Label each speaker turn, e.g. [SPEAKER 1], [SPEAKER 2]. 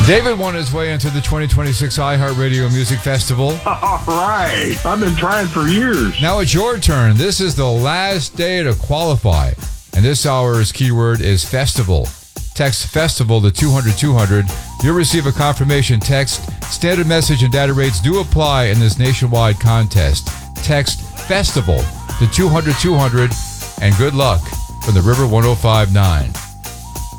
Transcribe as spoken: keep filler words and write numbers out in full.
[SPEAKER 1] David won his way into the twenty twenty-six iHeartRadio Music Festival.
[SPEAKER 2] All right. I've been trying for years.
[SPEAKER 1] Now it's your turn. This is the last day to qualify. And this hour's keyword is festival. Text festival to two hundred two hundred. You'll receive a confirmation text. Standard message and data rates do apply in this nationwide contest. Text festival to two hundred two hundred. And good luck from the River one oh five point nine.